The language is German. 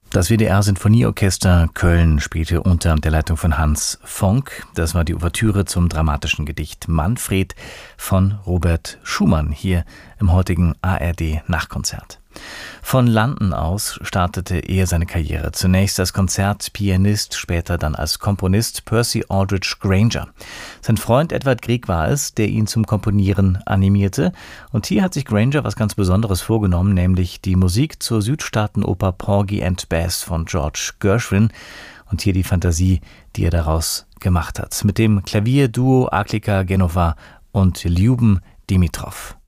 Das WDR-Sinfonieorchester Köln spielte unter der Leitung von Hans Fonck. Das war die Ouvertüre zum dramatischen Gedicht Manfred von Robert Schumann hier im heutigen ARD-Nachkonzert. Von London aus startete er seine Karriere. Zunächst als Konzertpianist, später dann als Komponist Percy Aldridge Granger. Sein Freund Edward Grieg war es, der ihn zum Komponieren animierte. Und hier hat sich Granger was ganz Besonderes vorgenommen, nämlich die Musik zur Südstaatenoper Porgy and Bess von George Gershwin. Und hier die Fantasie, die er daraus gemacht hat. Mit dem Klavierduo Aklika Genova und Lyuben Dimitrov.